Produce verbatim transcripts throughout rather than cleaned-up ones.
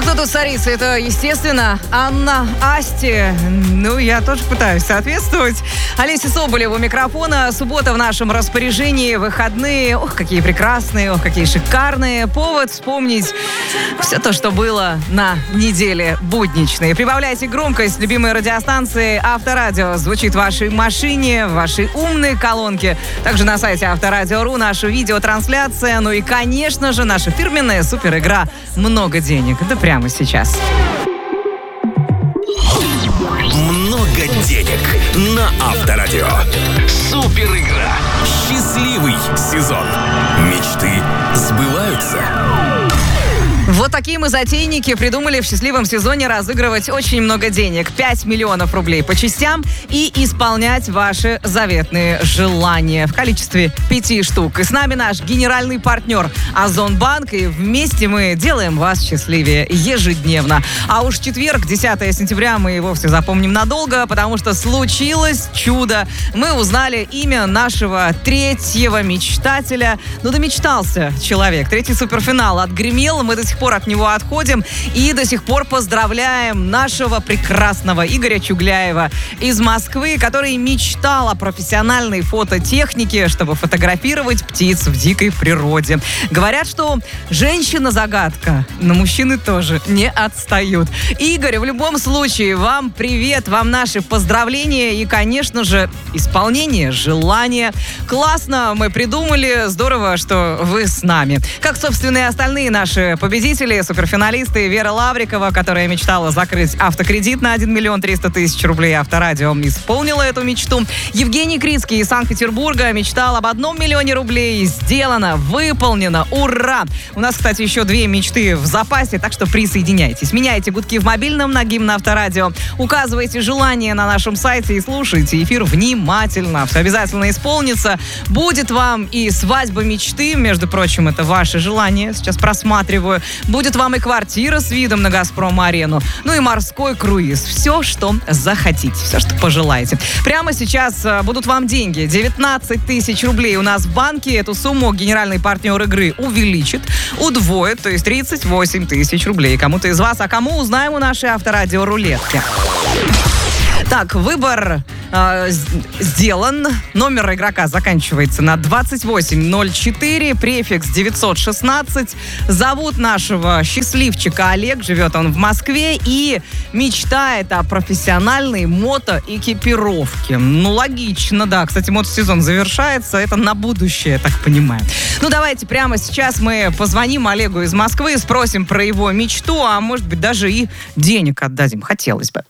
кто тут царица? Это, естественно, Анна Асти. Ну, я тоже пытаюсь соответствовать. Олеся Соболева у микрофона. Суббота в нашем распоряжении, выходные. Ох, какие прекрасные, ох, какие шикарные. Повод вспомнить все то, что было на неделе будничной. Прибавляйте громкость. Любимые радиостанции Авторадио звучит в вашей машине, в вашей умной колонке. Также на сайте Авторадио точка ру наша видеотрансляция. Ну и, конечно же, наша фирменная суперигра «Много денег». Да прямо сейчас. Много денег на Авторадио. Супер игра. Счастливый сезон. Мечты сбываются. Вот такие мы затейники придумали в счастливом сезоне разыгрывать очень много денег. пять миллионов рублей по частям и исполнять ваши заветные желания в количестве пяти штук. И с нами наш генеральный партнер Озонбанк. И вместе мы делаем вас счастливее ежедневно. А уж четверг, десятое сентября, мы и вовсе запомним надолго, потому что случилось чудо. Мы узнали имя нашего третьего мечтателя. Ну, домечтался человек. Третий суперфинал отгремел. Мы до сих пор от него отходим и до сих пор поздравляем нашего прекрасного Игоря Чугляева из Москвы, который мечтал о профессиональной фототехнике, чтобы фотографировать птиц в дикой природе. Говорят, что женщина-загадка, но мужчины тоже не отстают. Игорь, в любом случае, вам привет, вам наши поздравления и, конечно же, исполнение желания. Классно мы придумали, здорово, что вы с нами. Как, собственно, и остальные наши победители, суперфиналисты. Вера Лаврикова, которая мечтала закрыть автокредит на один миллион триста тысяч рублей. Авторадио исполнила эту мечту. Евгений Крицкий из Санкт-Петербурга мечтал об одном миллионе рублей. Сделано, выполнено. Ура! У нас, кстати, еще две мечты в запасе, так что присоединяйтесь. Меняйте гудки в мобильном на гимн Авторадио. Указывайте желание на нашем сайте и слушайте эфир внимательно. Все обязательно исполнится. Будет вам и свадьба мечты. Между прочим, это ваше желание. Сейчас просматриваю. Будет вам и квартира с видом на Газпром-арену, ну и морской круиз. Все, что захотите, все, что пожелаете. Прямо сейчас будут вам деньги. девятнадцать тысяч рублей у нас в банке. Эту сумму генеральный партнер игры увеличит, удвоит, то есть тридцать восемь тысяч рублей. Кому-то из вас, а кому узнаем у нашей Авторадио рулетки. Так, выбор э, сделан. Номер игрока заканчивается на двадцать восемь ноль четыре, префикс девятьсот шестнадцать. Зовут нашего счастливчика Олег, живет он в Москве и мечтает о профессиональной мотоэкипировке. Ну, логично, да. Кстати, мотосезон завершается, это на будущее, я так понимаю. Ну, давайте прямо сейчас мы позвоним Олегу из Москвы, спросим про его мечту, а может быть даже и денег отдадим. Хотелось бы.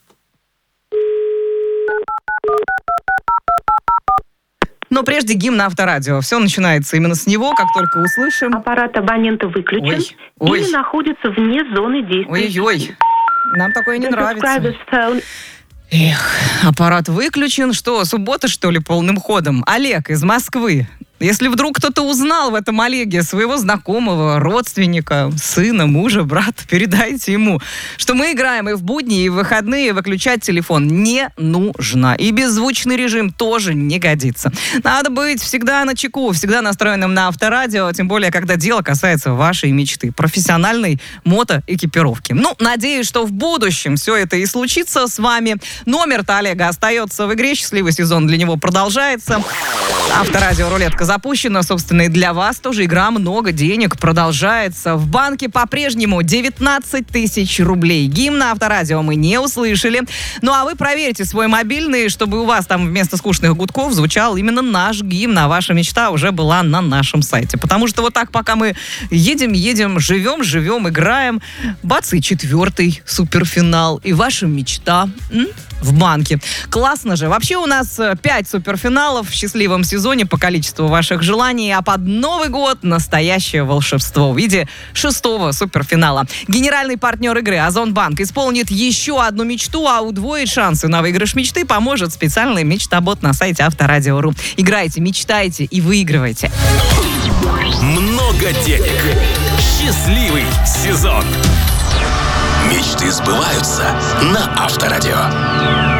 Но прежде гимн Авторадио. Все начинается именно с него, как только услышим. Аппарат абонента выключен ой, или ой. находится вне зоны действия. Ой-ой, нам такое не нравится. Эх, аппарат выключен. Что, суббота, что ли, полным ходом? Олег из Москвы. Если вдруг кто-то узнал в этом Олеге своего знакомого, родственника, сына, мужа, брата, передайте ему, что мы играем и в будни, и в выходные, выключать телефон не нужно. И беззвучный режим тоже не годится. Надо быть всегда начеку, всегда настроенным на Авторадио, тем более, когда дело касается вашей мечты, профессиональной мотоэкипировки. Ну, надеюсь, что в будущем все это и случится с вами. Номер-то Олега остается в игре, счастливый сезон для него продолжается. Авторадио рулетка запущена, собственно, и для вас тоже игра «Много денег» продолжается. В банке по-прежнему девятнадцать тысяч рублей. Гимн на Авторадио мы не услышали. Ну, а вы проверьте свой мобильный, чтобы у вас там вместо скучных гудков звучал именно наш гимн, а ваша мечта уже была на нашем сайте. Потому что вот так, пока мы едем, едем, живем, живем, играем, бац, и четвертый суперфинал. И ваша мечта м? в банке. Классно же. Вообще у нас пять суперфиналов в счастливом сезоне по количеству ваших желаний, а под Новый год настоящее волшебство в виде шестого суперфинала. Генеральный партнер игры Озонбанк исполнит еще одну мечту, а удвоить шансы на выигрыш мечты поможет специальный мечтабот на сайте Авторадио точка ру. Играйте, мечтайте и выигрывайте. Много денег. Счастливый сезон. Мечты сбываются на Авторадио.